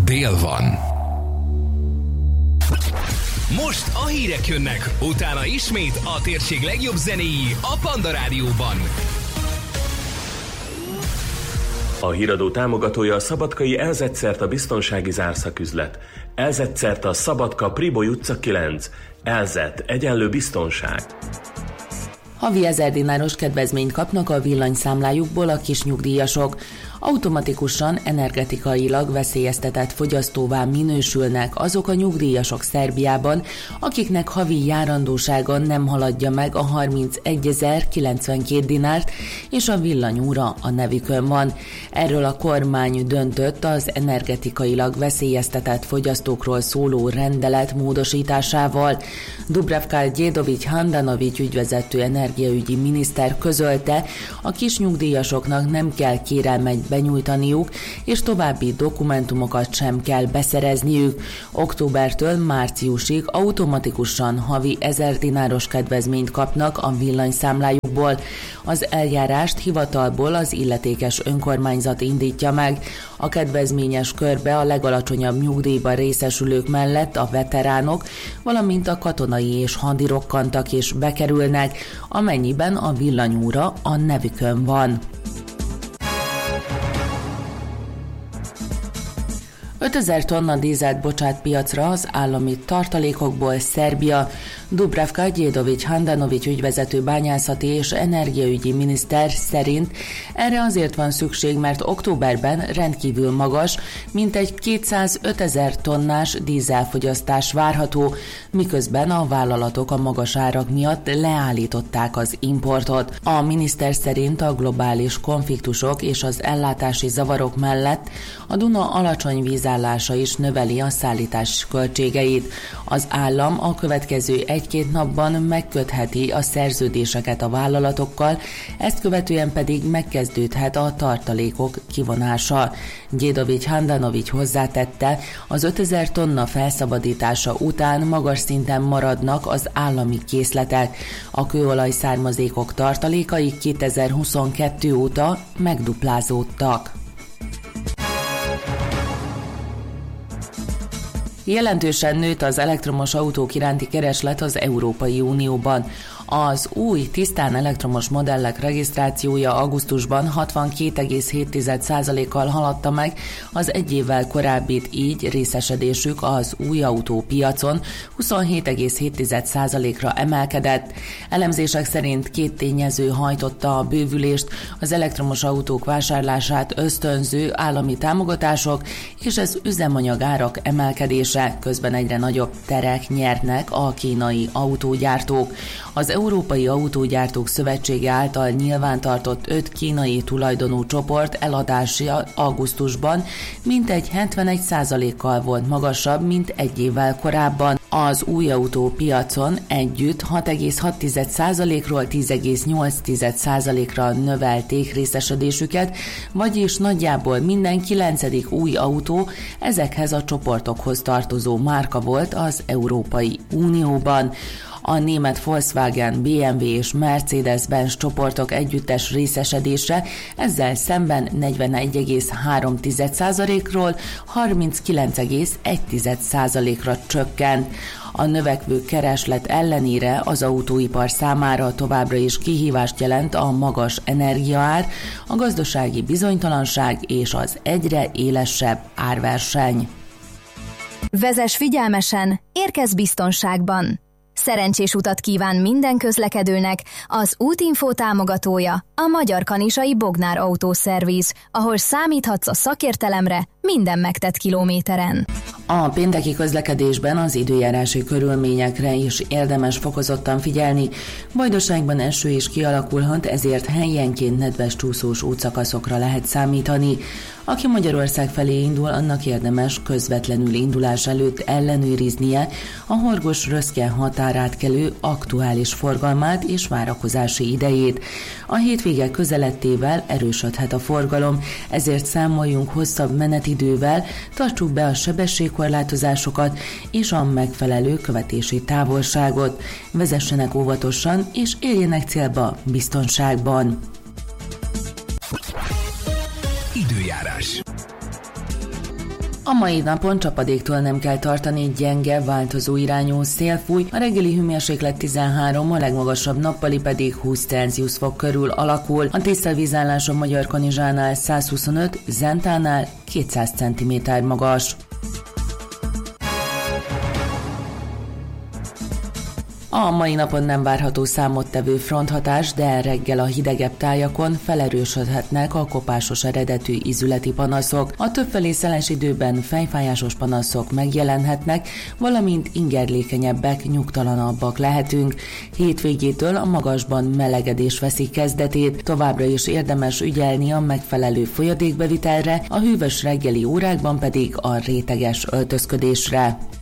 dél van. Most a hírek jönnek, utána ismét a térség legjobb zenéi a Panda Rádióban. A híradó támogatója a szabadkai Elzetszerta biztonsági zárszaküzlet. Elzetszerta Szabadka Priboly utca 9. Elzet egyenlő biztonság. Havi 1000 dináros kedvezményt kapnak a villanyszámlájukból a kisnyugdíjasok. Automatikusan energetikailag veszélyeztetett fogyasztóvá minősülnek azok a nyugdíjasok Szerbiában, akiknek havi járandósága nem haladja meg a 31.092 dinárt, és a villanyóra a nevükön van. Erről a kormány döntött az energetikailag veszélyeztetett fogyasztókról szóló rendelet módosításával. Dubravka Djedovic Handanovic ügyvezető energiaügyi miniszter közölte, a kisnyugdíjasoknak nem kell kérelmet benyújtaniuk, és további dokumentumokat sem kell beszerezniük. Októbertől márciusig automatikusan havi 1000 dináros kedvezményt kapnak a villanyszámlájukból. Az eljárást hivatalból az illetékes önkormányzat indítja meg. A kedvezményes körbe a legalacsonyabb nyugdíjban részesülők mellett a veteránok, valamint a katonai és hadirokkantak is bekerülnek, amennyiben a villanyóra a nevükön van. 5000 tonna dízelt bocsát piacra az állami tartalékokból Szerbia. Dubravka Djedovic Handanovic ügyvezető bányászati és energiaügyi miniszter szerint erre azért van szükség, mert októberben rendkívül magas, mintegy 205 000 tonnás dízelfogyasztás várható, miközben a vállalatok a magas árak miatt leállították az importot. A miniszter szerint a globális konfliktusok és az ellátási zavarok mellett a Duna alacsony vízállása is növeli a szállítás költségeit. Az állam a következő 1-2 napban megkötheti a szerződéseket a vállalatokkal, ezt követően pedig megkezdődhet a tartalékok kivonása. Djedovic Handanovic hozzátette, az 5000 tonna felszabadítása után magas szinten maradnak az állami készletek. A kőolaj származékok tartalékai 2022 óta megduplázódtak. Jelentősen nőtt az elektromos autók iránti kereslet az Európai Unióban. Az új, tisztán elektromos modellek regisztrációja augusztusban 62,7%-kal haladta meg az egy évvel korábbit, így részesedésük az új autópiacon 27,7%-ra emelkedett. Elemzések szerint 2 tényező hajtotta a bővülést, az elektromos autók vásárlását ösztönző állami támogatások és az üzemanyagárak emelkedése, közben egyre nagyobb terek nyernek a kínai autógyártók. Az Európai Autógyártók Szövetsége által nyilvántartott 5 kínai tulajdonú csoport eladása augusztusban mintegy 71%-kal volt magasabb, mint egy évvel korábban. Az új autópiacon együtt 6,6%-ról 10,8%-ra növelték részesedésüket, vagyis nagyjából minden 9. új autó ezekhez a csoportokhoz tartozó márka volt az Európai Unióban. A német Volkswagen, BMW és Mercedes-Benz csoportok együttes részesedése ezzel szemben 41,3%-ról 39,1%-ra csökkent. A növekvő kereslet ellenére az autóipar számára továbbra is kihívást jelent a magas energiaár, a gazdasági bizonytalanság és az egyre élesebb árverseny. Vezess figyelmesen, érkezz biztonságban! Szerencsés utat kíván minden közlekedőnek az Útinfo támogatója, a Magyar Kanizsai Bognár Autószerviz, ahol számíthatsz a szakértelemre minden megtett kilométeren. A pénteki közlekedésben az időjárási körülményekre is érdemes fokozottan figyelni. Vajdaságban eső is kialakulhat, ezért helyenként nedves csúszós útszakaszokra lehet számítani. Aki Magyarország felé indul, annak érdemes közvetlenül indulás előtt ellenőriznie a Horgos-Röszke határátkelő aktuális forgalmát és várakozási idejét. A hétvége közelettével erősödhet a forgalom, ezért számoljunk hosszabb menetidővel, tartsuk be a sebességkorlátozásokat és a megfelelő követési távolságot. Vezessenek óvatosan és érjenek célba biztonságban. Időjárás. A mai napon csapadéktól nem kell tartani, gyenge, változó irányú szél fúj, a reggeli hőmérséklet 13, a legmagasabb nappali pedig 20 Celsius fok körül alakul. A tisztavízállás a Magyarkanizsánál 125, Zentánál 200 cm magas. A mai napon nem várható számottevő fronthatás, de reggel a hidegebb tájakon felerősödhetnek a kopásos eredetű ízületi panaszok. A többfelé szeles időben fejfájásos panaszok megjelenhetnek, valamint ingerlékenyebbek, nyugtalanabbak lehetünk. Hétvégétől a magasban melegedés veszi kezdetét, továbbra is érdemes ügyelni a megfelelő folyadékbevitelre, a hűvös reggeli órákban pedig a réteges öltözködésre.